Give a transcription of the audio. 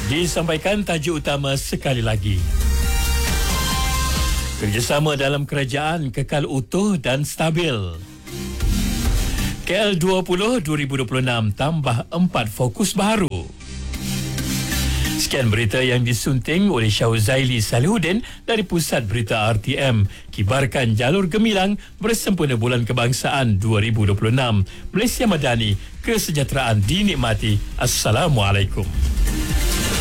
Disampaikan tajuk utama sekali lagi. Kerjasama dalam kerajaan kekal utuh dan stabil. KL20 2026 tambah 4 fokus baru. Sekian berita yang disunting oleh Syauzaili Salihuddin dari Pusat Berita RTM. Kibarkan jalur gemilang bersempena Bulan Kebangsaan 2026. Malaysia Madani, kesejahteraan dinikmati. Assalamualaikum.